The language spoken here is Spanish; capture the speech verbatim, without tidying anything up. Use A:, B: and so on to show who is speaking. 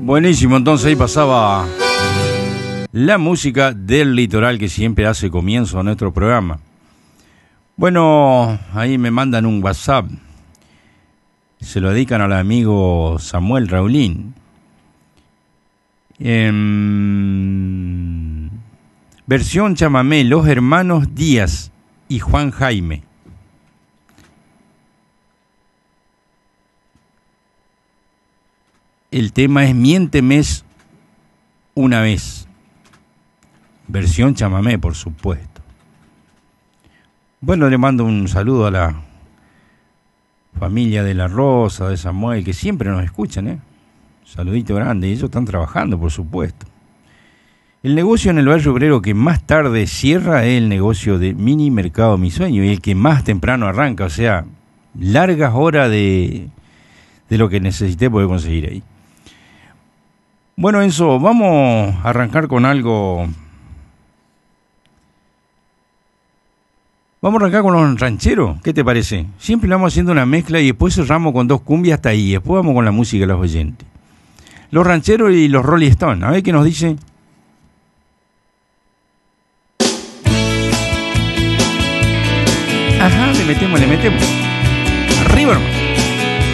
A: Buenísimo, entonces ahí pasaba la música del litoral que siempre hace comienzo a nuestro programa. Bueno, ahí me mandan un WhatsApp. Se lo dedican al amigo Samuel Raulín. Eh, versión chamamé, los hermanos Díaz y Juan Jaime. El tema es Miénteme una vez. Versión chamamé, por supuesto. Bueno, le mando un saludo a la familia de La Rosa, de Samuel, que siempre nos escuchan, ¿eh? Saludito grande. Y ellos están trabajando, por supuesto. El negocio en el barrio obrero que más tarde cierra es el negocio de Mini Mercado Mi Sueño, y el que más temprano arranca, o sea, largas horas de, de lo que necesité poder conseguir ahí. Bueno, Enzo, vamos a arrancar con algo. Vamos a arrancar con los rancheros, ¿qué te parece? Siempre le vamos haciendo una mezcla y después cerramos con dos cumbias hasta ahí. Después vamos con la música de los oyentes. Los rancheros y los Rolling Stones, a ver qué nos dice. Ajá, le metemos, le metemos. Arriba, hermano.